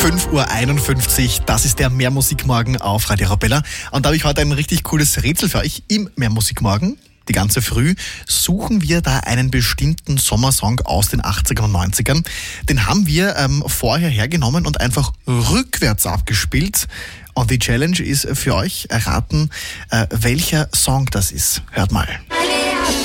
5.51 Uhr, das ist der Mehrmusikmorgen auf Radio Arabella. Und da habe ich heute ein richtig cooles Rätsel für euch. Im Mehrmusikmorgen, die ganze Früh, suchen wir da einen bestimmten Sommersong aus den 80ern und 90ern. Den haben wir vorher hergenommen und einfach rückwärts abgespielt. Und die Challenge ist für euch, erraten, welcher Song das ist. Hört mal.